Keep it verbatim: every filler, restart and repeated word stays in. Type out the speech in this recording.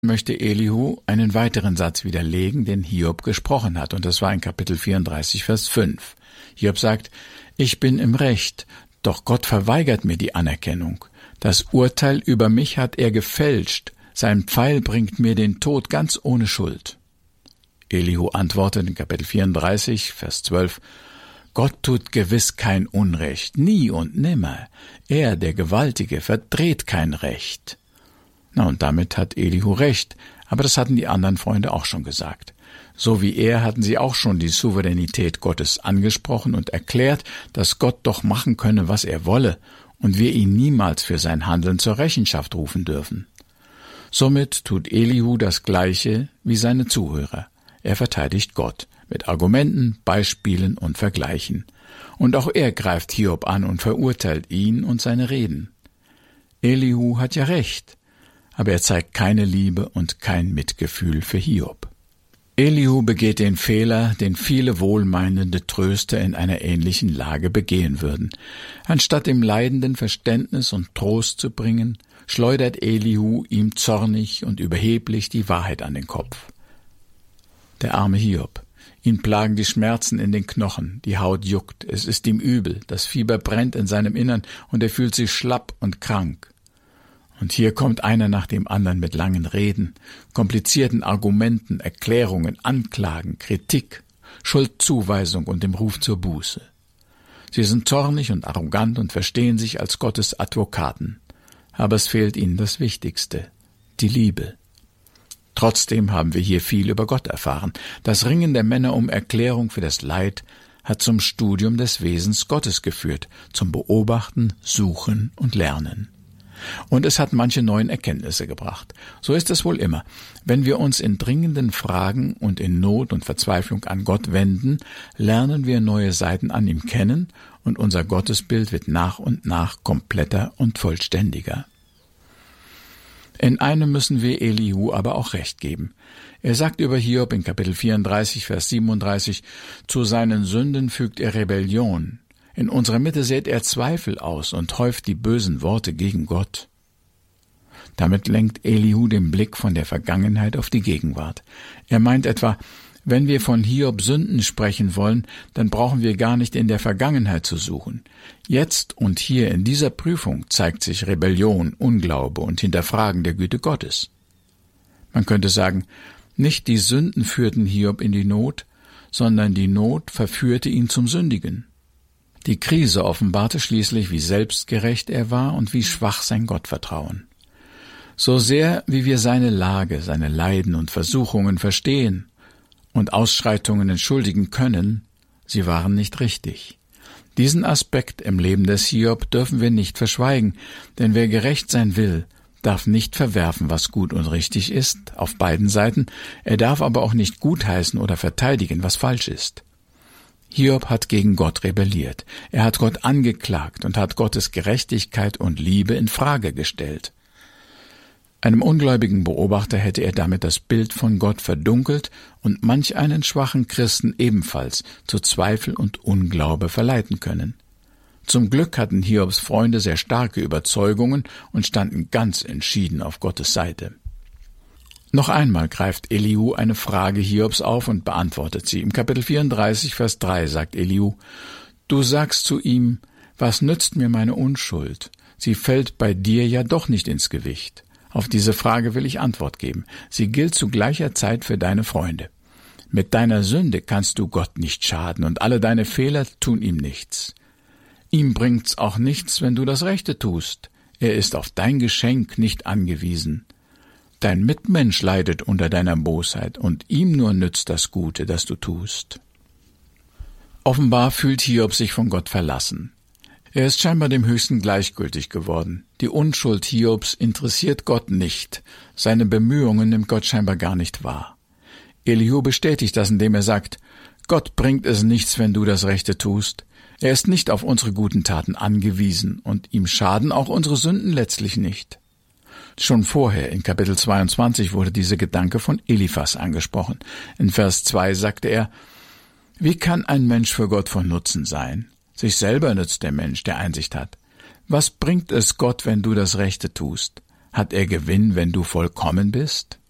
möchte Elihu einen weiteren Satz widerlegen, den Hiob gesprochen hat, und das war in Kapitel vierunddreißig, Vers fünf. Hiob sagt: Ich bin im Recht, doch Gott verweigert mir die Anerkennung. Das Urteil über mich hat er gefälscht, sein Pfeil bringt mir den Tod ganz ohne Schuld. Elihu antwortet in Kapitel vierunddreißig, Vers zwölf: Gott tut gewiss kein Unrecht, nie und nimmer. Er, der Gewaltige, verdreht kein Recht. Na, und damit hat Elihu recht, aber das hatten die anderen Freunde auch schon gesagt. So wie er hatten sie auch schon die Souveränität Gottes angesprochen und erklärt, dass Gott doch machen könne, was er wolle, und wir ihn niemals für sein Handeln zur Rechenschaft rufen dürfen. Somit tut Elihu das Gleiche wie seine Zuhörer. Er verteidigt Gott mit Argumenten, Beispielen und Vergleichen. Und auch er greift Hiob an und verurteilt ihn und seine Reden. Elihu hat ja recht, aber er zeigt keine Liebe und kein Mitgefühl für Hiob. Elihu begeht den Fehler, den viele wohlmeinende Tröster in einer ähnlichen Lage begehen würden. Anstatt dem Leidenden Verständnis und Trost zu bringen, schleudert Elihu ihm zornig und überheblich die Wahrheit an den Kopf. Der arme Hiob. Ihn plagen die Schmerzen in den Knochen, die Haut juckt, es ist ihm übel, das Fieber brennt in seinem Innern und er fühlt sich schlapp und krank. Und hier kommt einer nach dem anderen mit langen Reden, komplizierten Argumenten, Erklärungen, Anklagen, Kritik, Schuldzuweisung und dem Ruf zur Buße. Sie sind zornig und arrogant und verstehen sich als Gottes Advokaten. Aber es fehlt ihnen das Wichtigste, die Liebe. Trotzdem haben wir hier viel über Gott erfahren. Das Ringen der Männer um Erklärung für das Leid hat zum Studium des Wesens Gottes geführt, zum Beobachten, Suchen und Lernen. Und es hat manche neuen Erkenntnisse gebracht. So ist es wohl immer. Wenn wir uns in dringenden Fragen und in Not und Verzweiflung an Gott wenden, lernen wir neue Seiten an ihm kennen und unser Gottesbild wird nach und nach kompletter und vollständiger. In einem müssen wir Elihu aber auch recht geben. Er sagt über Hiob in Kapitel vierunddreißig, Vers siebenunddreißig, zu seinen Sünden fügt er Rebellion. In unserer Mitte sät er Zweifel aus und häuft die bösen Worte gegen Gott. Damit lenkt Elihu den Blick von der Vergangenheit auf die Gegenwart. Er meint etwa, wenn wir von Hiob Sünden sprechen wollen, dann brauchen wir gar nicht in der Vergangenheit zu suchen. Jetzt und hier in dieser Prüfung zeigt sich Rebellion, Unglaube und Hinterfragen der Güte Gottes. Man könnte sagen, nicht die Sünden führten Hiob in die Not, sondern die Not verführte ihn zum Sündigen. Die Krise offenbarte schließlich, wie selbstgerecht er war und wie schwach sein Gottvertrauen. So sehr, wie wir seine Lage, seine Leiden und Versuchungen verstehen und Ausschreitungen entschuldigen können, sie waren nicht richtig. Diesen Aspekt im Leben des Hiob dürfen wir nicht verschweigen, denn wer gerecht sein will, darf nicht verwerfen, was gut und richtig ist, auf beiden Seiten, er darf aber auch nicht gutheißen oder verteidigen, was falsch ist. Hiob hat gegen Gott rebelliert. Er hat Gott angeklagt und hat Gottes Gerechtigkeit und Liebe in Frage gestellt. Einem ungläubigen Beobachter hätte er damit das Bild von Gott verdunkelt und manch einen schwachen Christen ebenfalls zu Zweifel und Unglaube verleiten können. Zum Glück hatten Hiobs Freunde sehr starke Überzeugungen und standen ganz entschieden auf Gottes Seite. Noch einmal greift Elihu eine Frage Hiobs auf und beantwortet sie. Im Kapitel vierunddreißig, Vers drei sagt Elihu, »Du sagst zu ihm, was nützt mir meine Unschuld? Sie fällt bei dir ja doch nicht ins Gewicht.« Auf diese Frage will ich Antwort geben. Sie gilt zu gleicher Zeit für deine Freunde. Mit deiner Sünde kannst du Gott nicht schaden und alle deine Fehler tun ihm nichts. Ihm bringt's auch nichts, wenn du das Rechte tust. Er ist auf dein Geschenk nicht angewiesen. Dein Mitmensch leidet unter deiner Bosheit, und ihm nur nützt das Gute, das du tust. Offenbar fühlt Hiob sich von Gott verlassen. Er ist scheinbar dem Höchsten gleichgültig geworden. Die Unschuld Hiobs interessiert Gott nicht. Seine Bemühungen nimmt Gott scheinbar gar nicht wahr. Elihu bestätigt das, indem er sagt, Gott bringt es nichts, wenn du das Rechte tust. Er ist nicht auf unsere guten Taten angewiesen, und ihm schaden auch unsere Sünden letztlich nicht. Schon vorher, in Kapitel zweiundzwanzig, wurde dieser Gedanke von Eliphas angesprochen. In Vers zwei sagte er, »Wie kann ein Mensch für Gott von Nutzen sein? Sich selber nützt der Mensch, der Einsicht hat. Was bringt es Gott, wenn du das Rechte tust? Hat er Gewinn, wenn du vollkommen bist?«